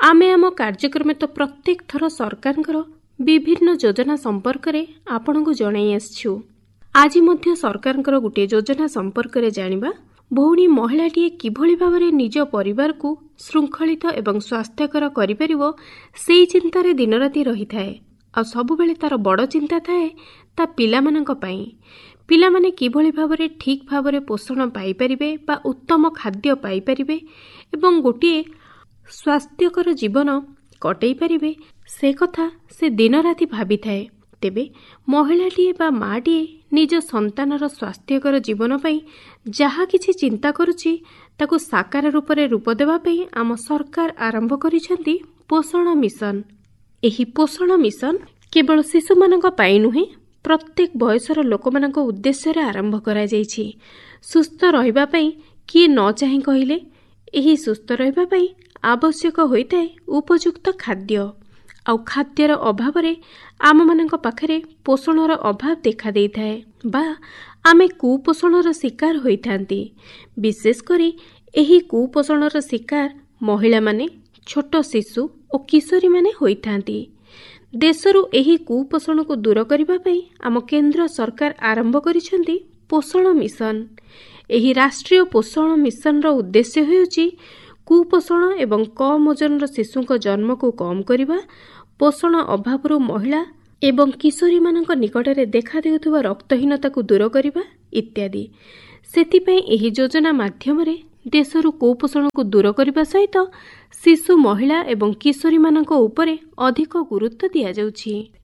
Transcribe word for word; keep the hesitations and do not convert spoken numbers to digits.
आमे आम कार्यक्रम तो प्रत्येक थर सरकारଙ୍କର विभिन्न योजना संपर्क रे आपनकु जणाई आछू। आज मध्य सरकारଙ୍କର गोटे योजना संपर्क रे जानिबा। भौणी महिलाटीए किभଳି भाବରେ निज परिवार को श्रृंखलित एवं स्वास्थ्यकर करिपरिबो सेई चिंतारे दिन राति रहिथाए। आ सबुबेले तार बड़ चिंता थाए ता पिलामानंक पई। पिलामाने किभଳି भाବରେ ठीक भाବରେ पोषण पाई परिबे बा उत्तम खाद्य पाई परिबे एवं गोटे स्वास्थ्यकर जीवन कटई परिबे से कथा से दिन राति भाबी थाए। तेबे महिलाटीए बा माटीए निज संतानर स्वास्थ्यकर जीवन पई जहा किछि चिंता करुछि ताकु साकार रूप रे रूप देबा पई आम सरकार आरंभ करिसेंती पोषण मिशन। एही पोषण मिशन केवल शिशु मानक पई नुहे प्रत्येक बयसर लोकमानक उद्देश्य रे आरंभ करा जायछि। सुस्थ रहिबा पई किए न चाहि कहिले एही सुस्थ रहिबा पई आवश्यक होइताए उपयुक्त खाद्य। आउ खाद्यर अभाव रे आम मानक पाखरे पोषणर अभाव देखा देइथाए बा आमे कुपोषणर शिकार होइथांती। विशेष करी एही कुपोषणर शिकार महिला माने, छोट शिशु और किशोरी माने होइथांती। देशरु एही कुपोषण को दूर करिबा पई आम केंद्र सरकार आरंभ करिसेंती पोषण मिशन। एही राष्ट्रीय पोषण मिशन रो उद्देश्य हेउची कुपोषण एवं कम ओजन शिशुक जन्म को कम करिबा, पोषण अभावरू महिला एवं किशोरी मानक निकटरे देखा देउथुबा रक्तहीनता को दूर करिबा इत्यादि। सेतिपई एही योजना माध्यमरे देशरु कुपोषण को दूर करिबा सहित शिशु, महिला एवं किशोरी मानक उपरे अधिक गुरुत्व दिया जाउछि।